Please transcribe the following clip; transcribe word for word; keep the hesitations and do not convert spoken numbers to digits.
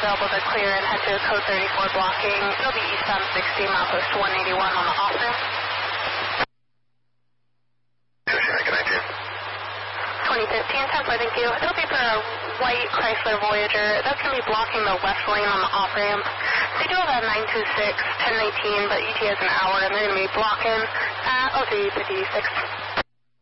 available to clear and head to code thirty-four blocking. It'll be eastbound sixty, milepost one eighty-one on the off ramp. twenty fifteen, ten four, thank you. It'll be for a white Chrysler Voyager. That's going to be blocking the left lane on the off ramp. They do have a nine two six, ten nineteen, but E T A is an hour, and they're going to be blocking at oh three fifty-six.